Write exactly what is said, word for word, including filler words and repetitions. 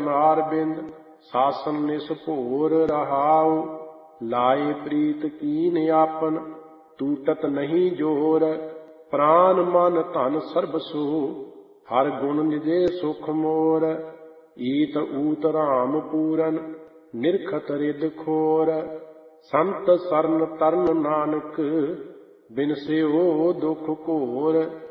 ਚਰਨਾਰ ਬਿੰਦ ਸਾਸਨ ਨਿਸ ਭੋਰ ਰਹਾਉ। ਲਾਏ ਪ੍ਰੀਤ ਕੀਨ ਆਪਨ ਟੂਟਤ ਨਹੀਂ ਜੋਰ। ਪ੍ਰਾਨ ਮਨ ਧਨ ਸਰਬ ਸੋ ਹਰ ਗੁਣ ਨਿਜੇ ਸੁਖ ਮੋਰ। ਈਤ ਊਤ ਰਾਮ ਪੂਰਨ ਨਿਰਖਤ ਰਿਦ ਖੋਰ। ਸੰਤ ਸਰਨ ਤਰਨ ਨਾਨਕ ਬਿਨਸਿਓ ਦੁਖ ਘੋਰ।